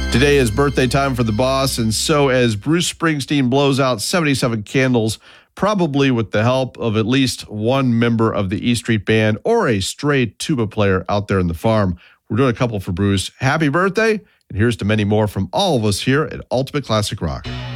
Today is birthday time for the boss, and so as Bruce Springsteen blows out 77 candles, probably with the help of at least one member of the E Street Band or a stray tuba player out there in the farm. We're doing a couple for Bruce. Happy birthday, and here's to many more from all of us here at Ultimate Classic Rock.